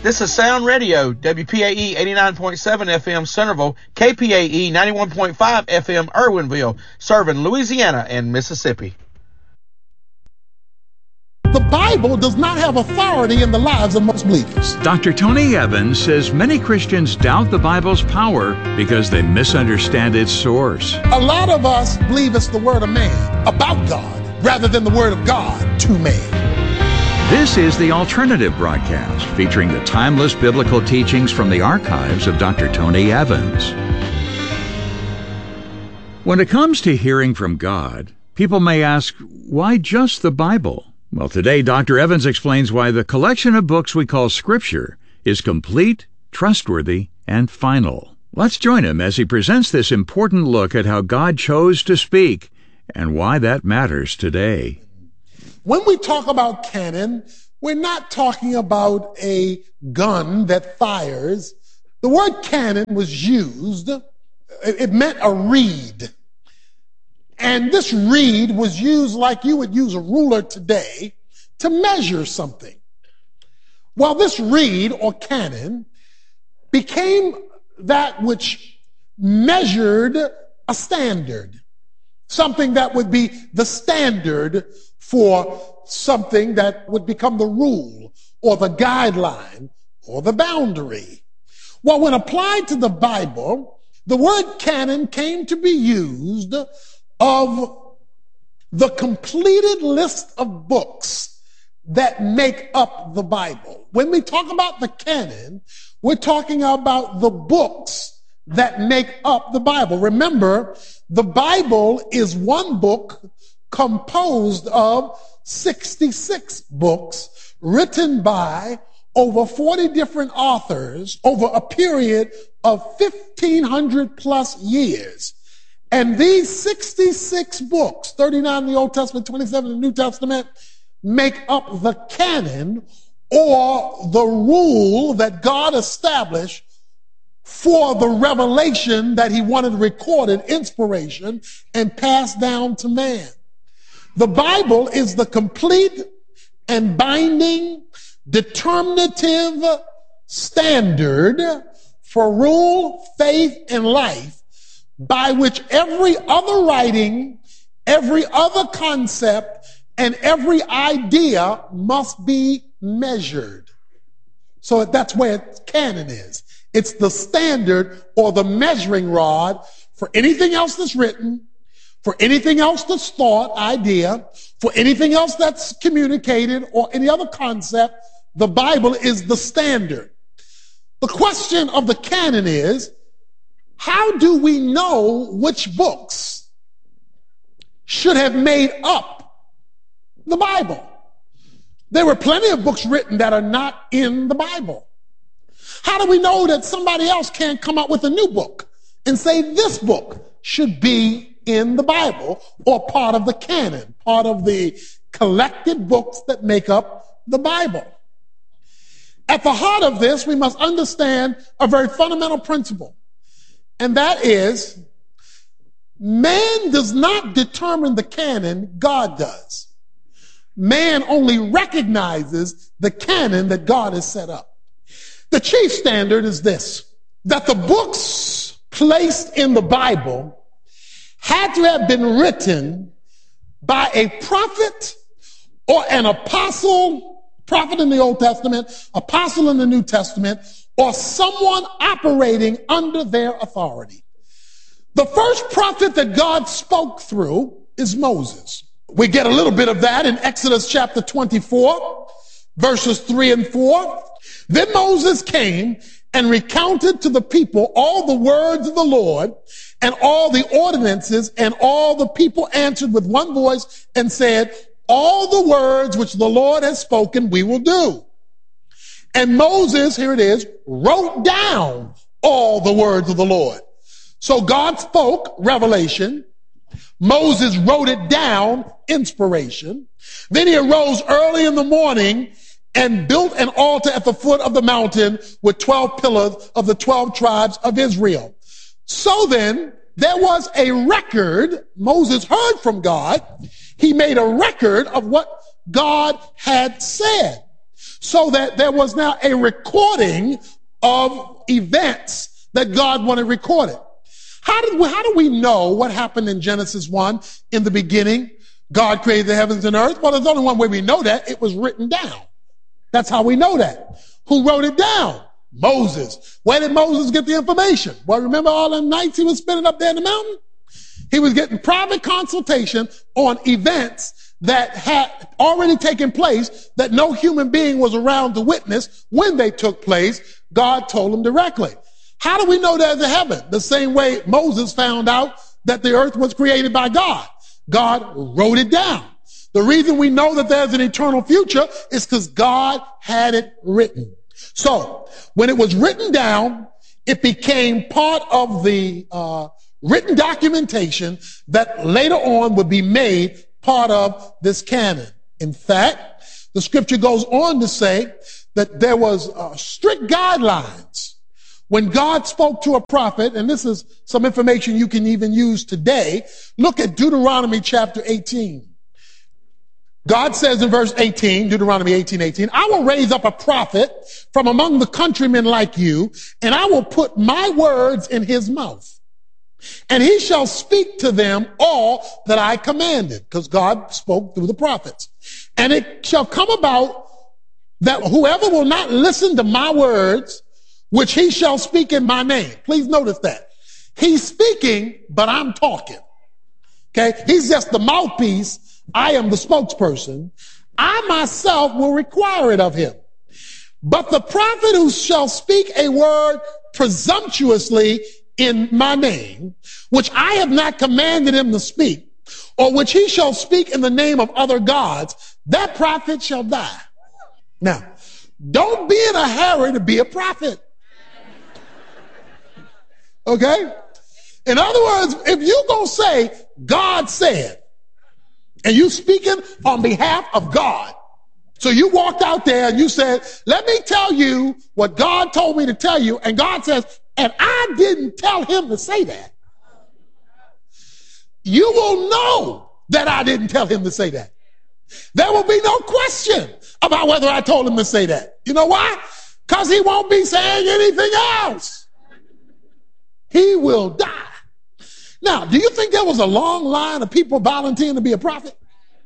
This is Sound Radio, WPAE 89.7 FM Centerville, KPAE 91.5 FM Irwinville, serving Louisiana and Mississippi. The Bible does not have authority in the lives of most believers. Dr. Tony Evans says many Christians doubt the Bible's power because they misunderstand its source. A lot of us believe it's the word of man about God rather than the word of God to man. This is the Alternative Broadcast, featuring the timeless biblical teachings from the archives of Dr. Tony Evans. When it comes to hearing from God, people may ask, why just the Bible? Well, today Dr. Evans explains why the collection of books we call Scripture is complete, trustworthy, and final. Let's join him as he presents this important look at how God chose to speak and why that matters today. When we talk about canon, we're not talking about a gun that fires. The word canon was used. It meant a reed. And this reed was used like you would use a ruler today to measure something. Well, this reed or canon became that which measured a standard, something that would be the standard for something that would become the rule or the guideline or the boundary. Well, when applied to the Bible, the word canon came to be used of the completed list of books that make up the Bible. When we talk about the canon, we're talking about the books that make up the Bible. Remember, the Bible is one book composed of 66 books written by over 40 different authors over a period of 1,500 plus years. And these 66 books, 39 in the Old Testament, 27 in the New Testament, make up the canon or the rule that God established for the revelation that he wanted recorded, inspiration, and passed down to man. The Bible is the complete and binding, determinative standard for rule, faith, and life by which every other writing, every other concept, and every idea must be measured. So that's where canon is. It's the standard or the measuring rod for anything else that's written, for anything else that's thought, idea, for anything else that's communicated, or any other concept. The Bible is the standard. The question of the canon is, how do we know which books should have made up the Bible? There were plenty of books written that are not in the Bible. How do we know that somebody else can't come up with a new book and say this book should be in the Bible or part of the canon, part of the collected books that make up the Bible? At the heart of this, we must understand a very fundamental principle, and that is, man does not determine the canon, God does. Man only recognizes the canon that God has set up. The chief standard is this, that the books placed in the Bible had to have been written by a prophet or an apostle, prophet in the Old Testament, apostle in the New Testament, or someone operating under their authority. The first prophet that God spoke through is Moses. We get a little bit of that in Exodus chapter 24, verses 3 and 4. Then Moses came and recounted to the people all the words of the Lord and all the ordinances, and all the people answered with one voice and said, all the words which the Lord has spoken, we will do. And Moses, here it is, wrote down all the words of the Lord. So God spoke, revelation. Moses wrote it down, inspiration. Then he arose early in the morning and built an altar at the foot of the mountain with 12 pillars of the 12 tribes of Israel. So then, there was a record. Moses heard from God. He made a record of what God had said. so that there was now a recording of events that God wanted recorded. How do we know what happened in Genesis 1? In the beginning, God created the heavens and earth. Well, there's only one way we know that. It was written down. That's how we know that. Who wrote it down? Moses. Where did Moses get the information? Well, remember all the nights he was spending up there in the mountain? He was getting private consultation on events that had already taken place that no human being was around to witness when they took place. God told him directly. How do we know there's a heaven? The same way Moses found out that the earth was created by God. God wrote it down. The reason we know that there's an eternal future is because God had it written. So when it was written down, it became part of the written documentation that later on would be made part of this canon. In fact, the scripture goes on to say that there was strict guidelines when God spoke to a prophet, and this is some information you can even use today. Look at Deuteronomy chapter 18. God says in verse 18, Deuteronomy 18:18, I will raise up a prophet from among the countrymen like you, and I will put my words in his mouth. And he shall speak to them all that I commanded, because God spoke through the prophets. And it shall come about that whoever will not listen to my words, which he shall speak in my name. Please notice that. He's speaking, but I'm talking. Okay? He's just the mouthpiece. I am the spokesperson. I myself will require it of him. But the prophet who shall speak a word presumptuously in my name, which I have not commanded him to speak, or which he shall speak in the name of other gods, that prophet shall die. Now, don't be in a hurry to be a prophet. Okay? In other words, if you're going to say, God said, and you speaking on behalf of God, so you walked out there and you said, let me tell you what God told me to tell you, and God says, and I didn't tell him to say that, you will know that I didn't tell him to say that. There will be no question about whether I told him to say that. You know why? Because he won't be saying anything else. He will die. Now, do you think there was a long line of people volunteering to be a prophet?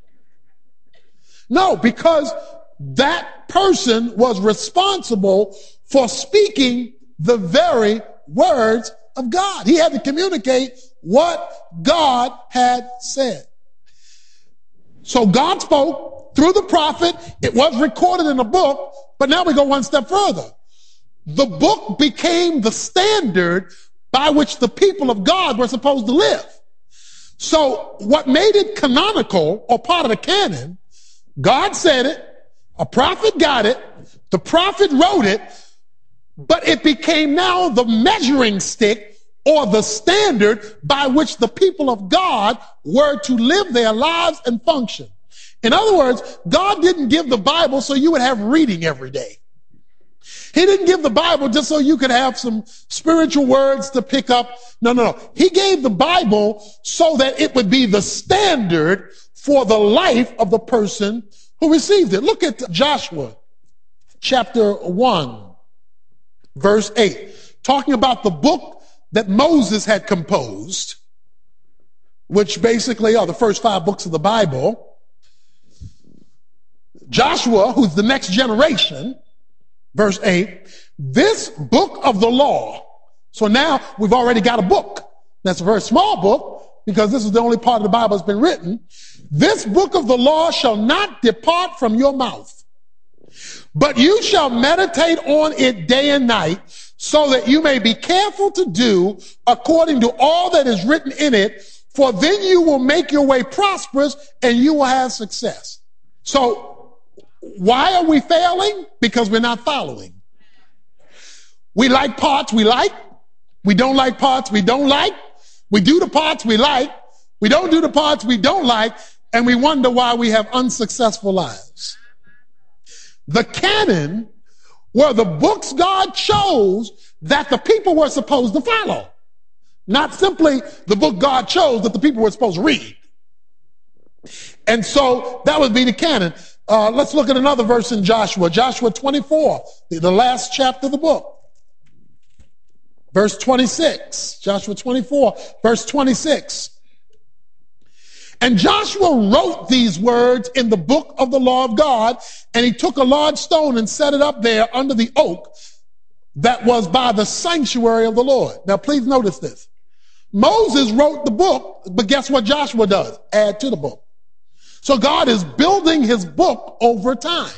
No, because that person was responsible for speaking the very words of God. He had to communicate what God had said. So God spoke through the prophet. It was recorded in a book, but now we go one step further. The book became the standard by which the people of God were supposed to live. So what made it canonical or part of the canon, God said it, a prophet got it, the prophet wrote it, but it became now the measuring stick or the standard by which the people of God were to live their lives and function. In other words, God didn't give the Bible so you would have reading every day. He didn't give the Bible just so you could have some spiritual words to pick up. No. He gave the Bible so that it would be the standard for the life of the person who received it. Look at Joshua chapter 1, verse 8, talking about the book that Moses had composed, which basically are the first 5 books of the Bible. Joshua, who's the next generation, verse 8, this book of the law. So now we've already got a book. That's a very small book because this is the only part of the Bible that's been written. This book of the law shall not depart from your mouth, but you shall meditate on it day and night, so that you may be careful to do according to all that is written in it, for then you will make your way prosperous and you will have success. So why are we failing? Because we're not following. We like parts we like. We don't like parts we don't like. We do the parts we like. We don't do the parts we don't like. And we wonder why we have unsuccessful lives. The canon were the books God chose that the people were supposed to follow. Not simply the book God chose that the people were supposed to read. And so that would be the canon. Let's look at another verse in Joshua. Joshua 24, the last chapter of the book. Verse 26. Joshua 24, verse 26. And Joshua wrote these words in the book of the law of God, and he took a large stone and set it up there under the oak that was by the sanctuary of the Lord. Now, please notice this. Moses wrote the book, but guess what Joshua does? Add to the book. So God is building his book over time.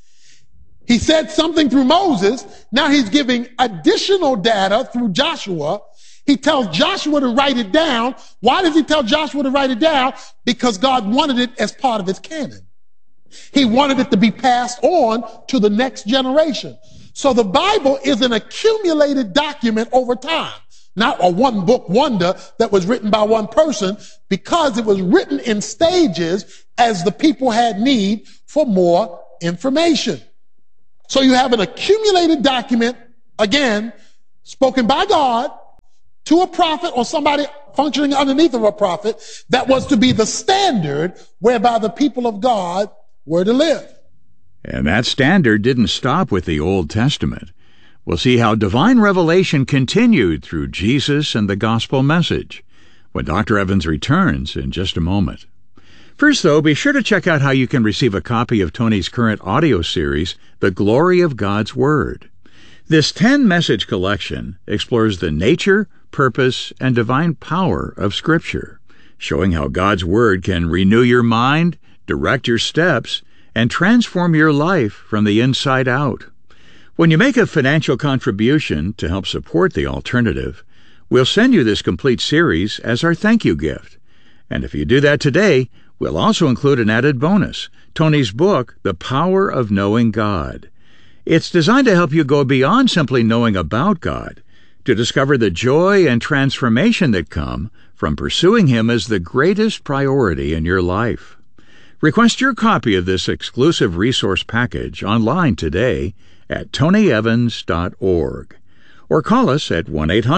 He said something through Moses. Now he's giving additional data through Joshua. He tells Joshua to write it down. Why does he tell Joshua to write it down? Because God wanted it as part of his canon. He wanted it to be passed on to the next generation. So the Bible is an accumulated document over time, not a one book wonder that was written by one person, because it was written in stages as the people had need for more information. So you have an accumulated document, again, spoken by God to a prophet or somebody functioning underneath of a prophet, that was to be the standard whereby the people of God were to live. And that standard didn't stop with the Old Testament. We'll see how divine revelation continued through Jesus and the gospel message when Dr. Evans returns in just a moment. First, though, be sure to check out how you can receive a copy of Tony's current audio series, The Glory of God's Word. This 10-message collection explores the nature, purpose, and divine power of Scripture, showing how God's Word can renew your mind, direct your steps, and transform your life from the inside out. When you make a financial contribution to help support the alternative, we'll send you this complete series as our thank you gift. And if you do that today, we'll also include an added bonus, Tony's book, The Power of Knowing God. It's designed to help you go beyond simply knowing about God, to discover the joy and transformation that come from pursuing Him as the greatest priority in your life. Request your copy of this exclusive resource package online today at tonyevans.org or call us at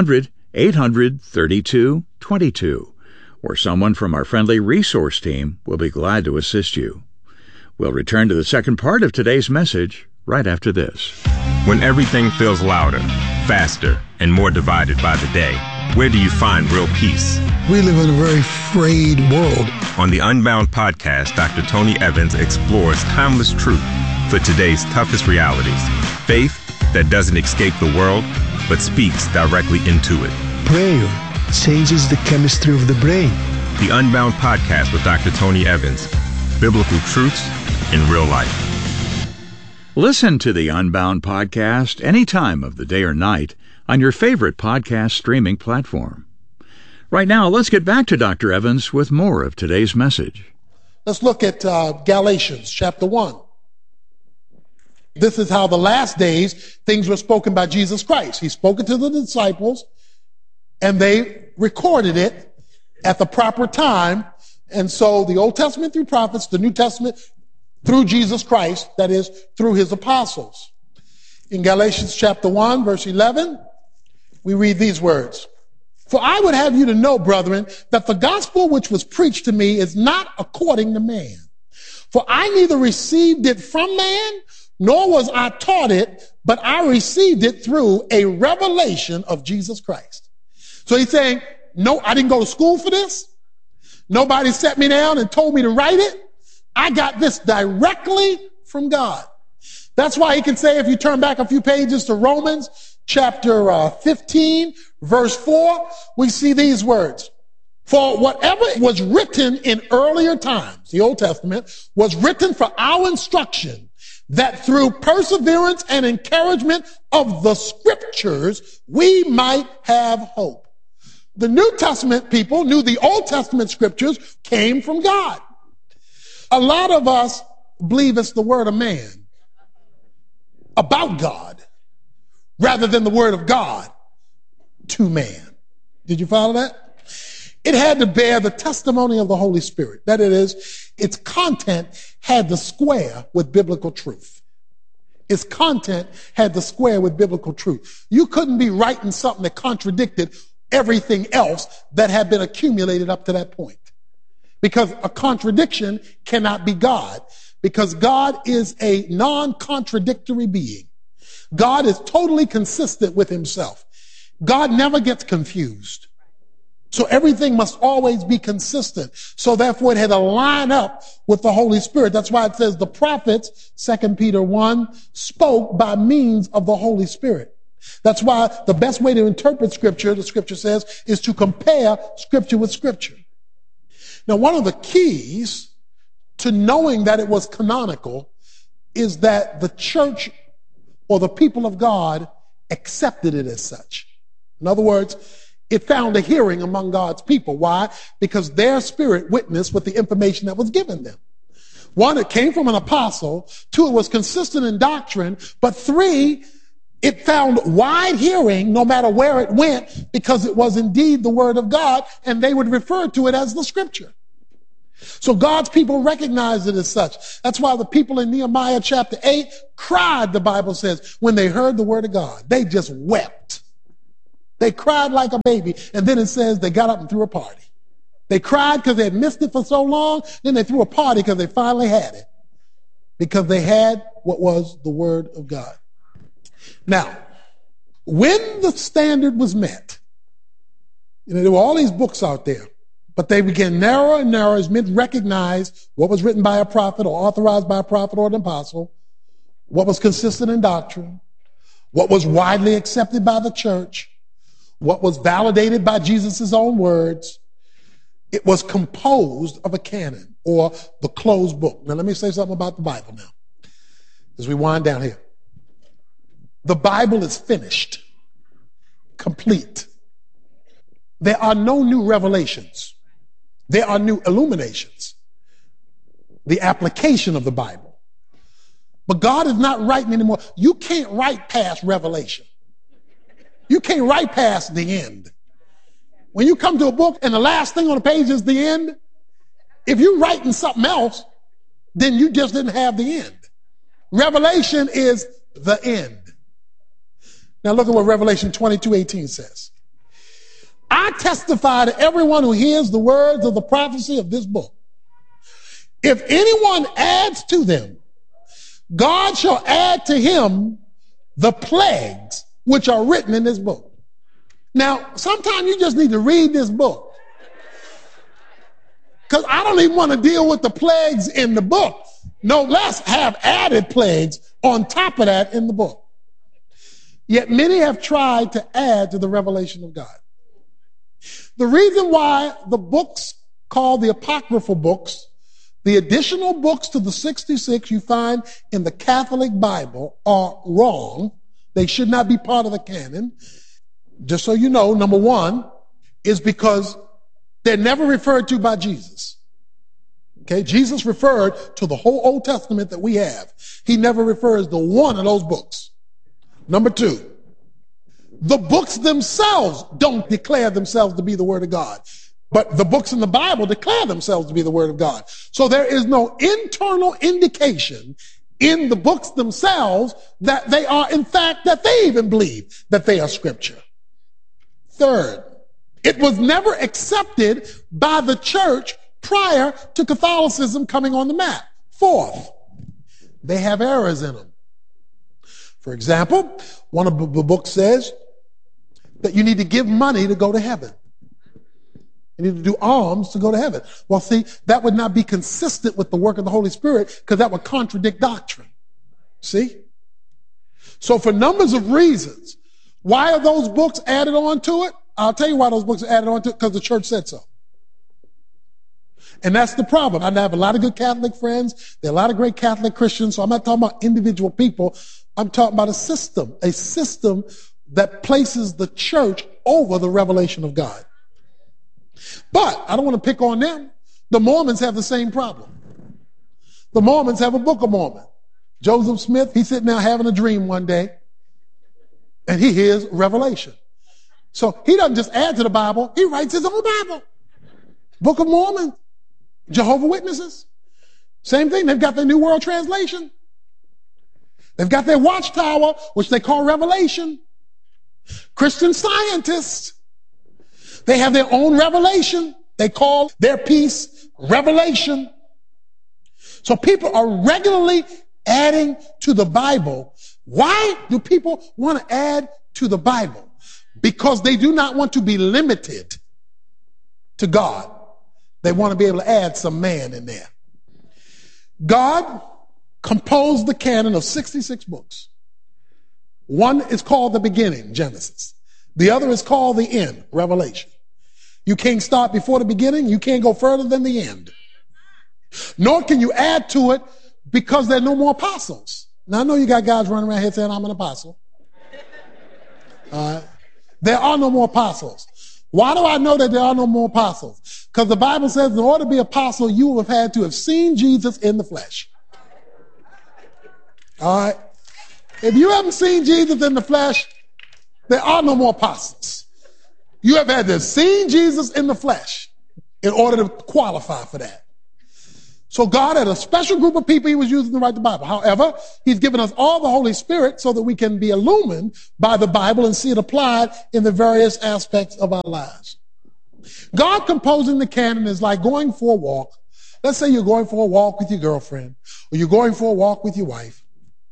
1-800-800-3222, or someone from our friendly resource team will be glad to assist you. We'll return to the second part of today's message right after this. When everything feels louder, faster, and more divided by the day, where do you find real peace? We live in a very frayed world. On the Unbound podcast, Dr. Tony Evans explores timeless truth for today's toughest realities. Faith that doesn't escape the world, but speaks directly into it. Prayer changes the chemistry of the brain. The Unbound podcast with Dr. Tony Evans. Biblical truths in real life. Listen to the Unbound podcast any time of the day or night on your favorite podcast streaming platform. Right now, let's get back to Dr. Evans with more of today's message. Let's look at Galatians chapter 1. This is how the last days things were spoken by Jesus Christ. He spoke it to the disciples, and they recorded it at the proper time. And so the Old Testament through prophets, the New Testament through Jesus Christ, that is, through his apostles. In Galatians chapter 1, verse 11, we read these words. For I would have you to know, brethren, that the gospel which was preached to me is not according to man. For I neither received it from man, nor was I taught it, but I received it through a revelation of Jesus Christ. So he's saying, no, I didn't go to school for this. Nobody sat me down and told me to write it. I got this directly from God. That's why he can say, if you turn back a few pages to Romans chapter 15, verse 4, we see these words. For whatever was written in earlier times, the Old Testament, was written for our instruction, that through perseverance and encouragement of the scriptures, we might have hope. The New Testament people knew the Old Testament scriptures came from God. A lot of us believe it's the word of man about God rather than the word of God to man. Did you follow that? It had to bear the testimony of the Holy Spirit. That it is, its content had to square with biblical truth. Its content had to square with biblical truth. You couldn't be writing something that contradicted everything else that had been accumulated up to that point. Because a contradiction cannot be God. because God is a non-contradictory being. God is totally consistent with himself. God never gets confused. So everything must always be consistent. So therefore it had to line up with the Holy Spirit. That's why it says the prophets, 2 Peter 1, spoke by means of the Holy Spirit. That's why the best way to interpret Scripture, the Scripture says, is to compare Scripture with Scripture. Now, one of the keys to knowing that it was canonical is that the church or the people of God accepted it as such. In other words, it found a hearing among God's people. Why? Because their spirit witnessed with the information that was given them. One, it came from an apostle. Two, it was consistent in doctrine. But three, it found wide hearing no matter where it went, because it was indeed the word of God, and they would refer to it as the scripture. So God's people recognized it as such. That's why the people in Nehemiah chapter 8 cried, the Bible says, when they heard the word of God. They just wept. They cried like a baby. And then it says they got up and threw a party. They cried because they had missed it for so long. Then they threw a party because they finally had it. Because they had what was the word of God. Now, when the standard was met, there were all these books out there, but they became narrower and narrower as men recognized what was written by a prophet or authorized by a prophet or an apostle, what was consistent in doctrine, what was widely accepted by the church, what was validated by Jesus' own words. It was composed of a canon or the closed book. Now, let me say something about the Bible now as we wind down here. The Bible is finished, complete. There are no new revelations. There are new illuminations. The application of the Bible. But God is not writing anymore. You can't write past Revelation. You can't write past the end. When you come to a book and the last thing on the page is the end, if you're writing something else, then you just didn't have the end. Revelation is the end. Now look at what Revelation 22:18 says. I testify to everyone who hears the words of the prophecy of this book. If anyone adds to them, God shall add to him the plagues which are written in this book. Now, sometimes you just need to read this book, because I don't even want to deal with the plagues in the book. No less have added plagues on top of that in the book. Yet many have tried to add to the revelation of God. The reason why the books called the apocryphal books, the additional books to the 66 you find in the Catholic Bible, are wrong. They should not be part of the canon. Just so you know, number one is because they're never referred to by Jesus. Okay, Jesus referred to the whole Old Testament that we have. He never refers to one of those books. Number two, the books themselves don't declare themselves to be the word of God, but the books in the Bible declare themselves to be the word of God. So there is no internal indication in the books themselves that they are, in fact, that they even believe that they are scripture. Third, it was never accepted by the church prior to Catholicism coming on the map. Fourth, they have errors in them. For example, one of the books says that you need to give money to go to heaven. You need to do alms to go to heaven. Well, see, that would not be consistent with the work of the Holy Spirit, because that would contradict doctrine. See? So for numbers of reasons, why are those books added on to it? I'll tell you why those books are added on to it, because the church said so. And that's the problem. I have a lot of good Catholic friends. There are a lot of great Catholic Christians. So I'm not talking about individual people. I'm talking about a system that places the church over the revelation of God. But I don't want to pick on them. The Mormons have the same problem. The Mormons have a Book of Mormon. Joseph Smith, he's sitting there having a dream one day, and he hears revelation. So he doesn't just add to the Bible, he writes his own Bible. Book of Mormon. Jehovah's Witnesses. Same thing, they've got their New World Translation. They've got their Watchtower, which they call Revelation. Christian Scientists, they have their own revelation. They call their piece Revelation. So people are regularly adding to the Bible. Why do people want to add to the Bible? Because they do not want to be limited to God. They want to be able to add some man in there. God composed the canon of 66 books. One is called the beginning, Genesis. The other is called the end, Revelation. You can't start before the beginning. You can't go further than the end. Nor can you add to it because there are no more apostles. Now, I know you got guys running around here saying, I'm an apostle. There are no more apostles. Why do I know that there are no more apostles? Because the Bible says in order to be apostle, you will have had to have seen Jesus in the flesh. All right? If you haven't seen Jesus in the flesh, there are no more apostles. You have had to have seen Jesus in the flesh in order to qualify for that. So God had a special group of people he was using to write the Bible. However, he's given us all the Holy Spirit so that we can be illumined by the Bible and see it applied in the various aspects of our lives. God composing the canon is like going for a walk. Let's say you're going for a walk with your girlfriend, or you're going for a walk with your wife,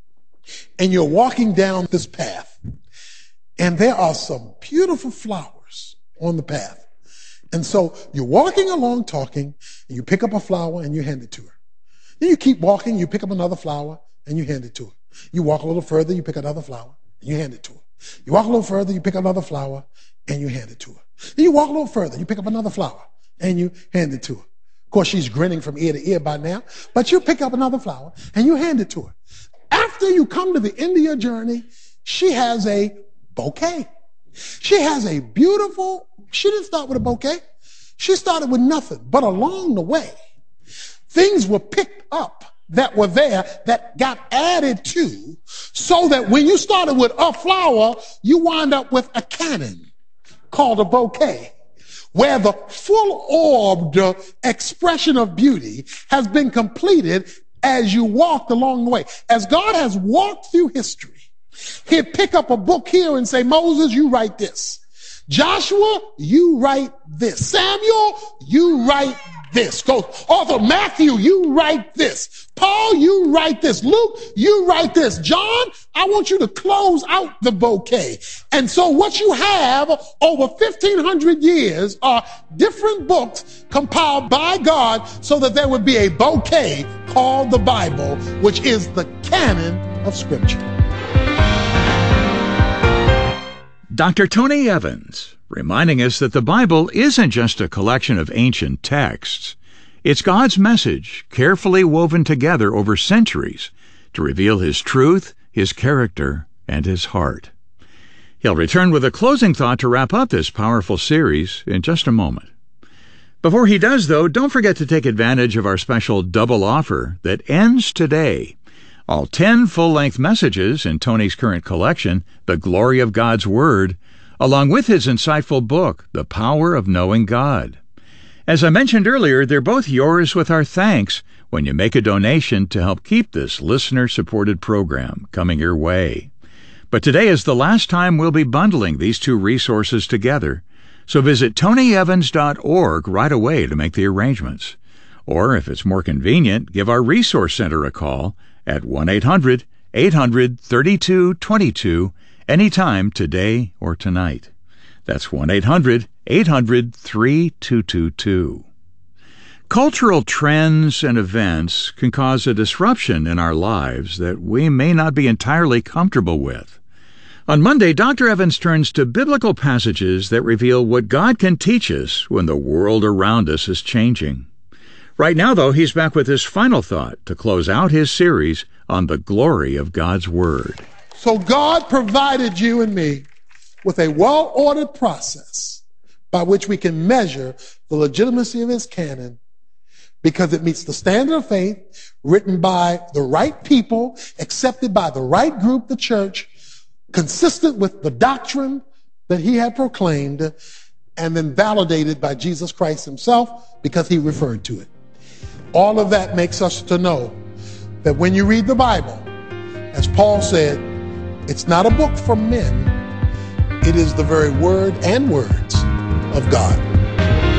and you're walking down this path, and there are some beautiful flowers on the path. And so you're walking along talking, and you pick up a flower and you hand it to her. Then you keep walking, you pick up another flower and you hand it to her. You walk a little further, you pick another flower and you hand it to her. You walk a little further, you pick up another flower and you hand it to her. Then you walk a little further, you pick up another flower and you hand it to her. Of course, she's grinning from ear to ear by now, but you pick up another flower and you hand it to her. After you come to the end of your journey, she has a bouquet. She has a beautiful, she didn't start with a bouquet. She started with nothing, but along the way, things were picked up that were there that got added to, so that when you started with a flower, you wind up with a canon called a bouquet, where the full-orbed expression of beauty has been completed as you walked along the way. As God has walked through history, he'd pick up a book here and say, Moses, you write this. Joshua, you write this. Samuel, you write this. Go, author Matthew, you write this. Paul, you write this. Luke, you write this. John, I want you to close out the bouquet. And so what you have over 1,500 years are different books compiled by God so that there would be a bouquet called the Bible, which is the canon of Scripture. Dr. Tony Evans, reminding us that the Bible isn't just a collection of ancient texts. It's God's message, carefully woven together over centuries to reveal His truth, His character, and His heart. He'll return with a closing thought to wrap up this powerful series in just a moment. Before he does, though, don't forget to take advantage of our special double offer that ends today. All 10 full-length messages in Tony's current collection, The Glory of God's Word, along with his insightful book, The Power of Knowing God. As I mentioned earlier, they're both yours with our thanks when you make a donation to help keep this listener-supported program coming your way. But today is the last time we'll be bundling these two resources together, so visit tonyevans.org right away to make the arrangements. Or, if it's more convenient, give our Resource Center a call at 1-800-800-3222 anytime today or tonight. That's 1-800-800-3222. Cultural trends and events can cause a disruption in our lives that we may not be entirely comfortable with. On Monday, Dr. Evans turns to biblical passages that reveal what God can teach us when the world around us is changing. Right now, though, he's back with his final thought to close out his series on the glory of God's Word. So God provided you and me with a well-ordered process by which we can measure the legitimacy of His canon, because it meets the standard of faith, written by the right people, accepted by the right group, the church, consistent with the doctrine that He had proclaimed, and then validated by Jesus Christ Himself because He referred to it. All of that makes us to know that when you read the Bible, as Paul said, it's not a book for men, it is the very word and words of God.